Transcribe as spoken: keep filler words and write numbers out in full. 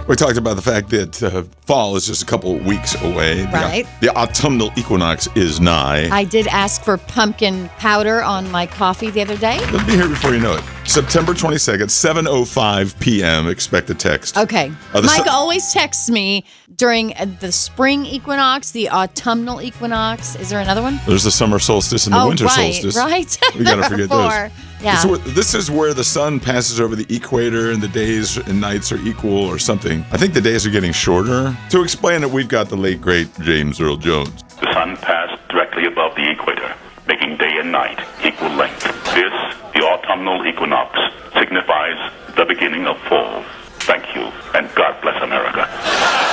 We talked about the fact that uh, fall is just a couple of weeks away. Right. The, the autumnal equinox is nigh. I did ask for pumpkin powder on my coffee the other day. It'll be here before you know it. September twenty-second, seven oh five p.m. Expect a text. Okay. Uh, the Mike sun- always texts me during uh, the spring equinox, the autumnal equinox. Is there another one? There's the summer solstice and the oh, winter right, solstice. right. We gotta forget those. Four. Yeah. This is, where, this is where the sun passes over the equator and the days and nights are equal or something. I think the days are getting shorter. To explain it, we've got the late, great James Earl Jones. The sun passed directly above the equator, making day and night equal length. This, the autumnal equinox, signifies the beginning of fall. Thank you, and God bless America.